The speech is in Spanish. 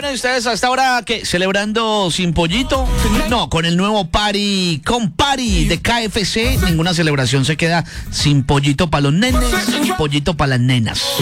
Bueno, ¿y ustedes hasta ahora qué? ¿Celebrando sin pollito? No, con el nuevo party, con party de KFC, ninguna celebración se queda sin pollito para los nenes, pollito para las nenas.